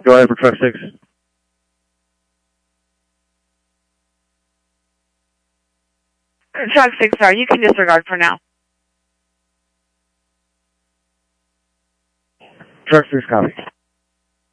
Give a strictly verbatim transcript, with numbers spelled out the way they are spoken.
Go ahead for truck six. Truck six, sorry, you can disregard for now. Truck six, copy.